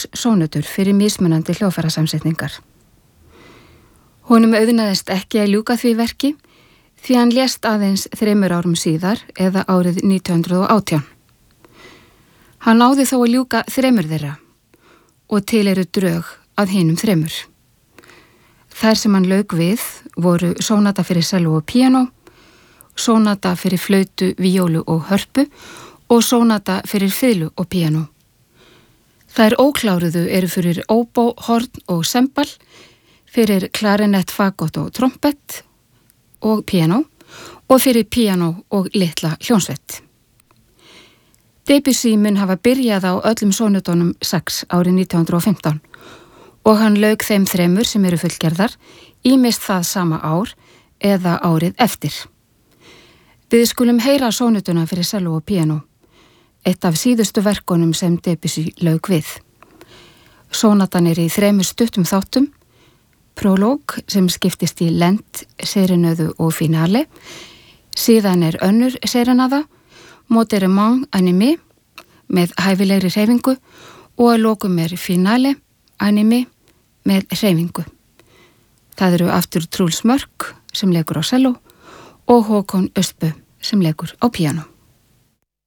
6 sónutur fyrir mismunandi hljóðfærasamsetningar. Honum auðnaðist ekki að ljúka því verki því hann lést aðeins 3 árum síðar eða árið 1918. Hann náði þó að ljúka 3 þeirra og til eru drög að hinum 3. Þær sem hann lauk við voru sónata fyrir selló og píanó, sónata fyrir flautu, víólu og hörpu og sónata fyrir fiðlu og píanó. Þær ókláruðu eru fyrir óbó, horn og sembal, fyrir klarinett, fagott og trompett og píanó og fyrir píanó og litla hljónsveit. Debussy mun hafa byrjað á öllum sónutunum 6 árið 1915 og hann lauk þeim 3 sem eru fullgerðar ýmist það sama ár eða árið eftir. Við skulum heyra sónutuna fyrir selló og píanó, eitt af síðustu verkunum sem Debussy lauk við. Sónatan í 3 stuttum þáttum, prólóg sem skiptist í lent, serenöðu og finale, síðan önnur serenada, moderement animé með hæfilegri hreyfingu og að lokum finale animé með hreyfingu. Það eru aftur Truls Mörk sem leikur á selló og Håkon Östbø sem leikur á píanó.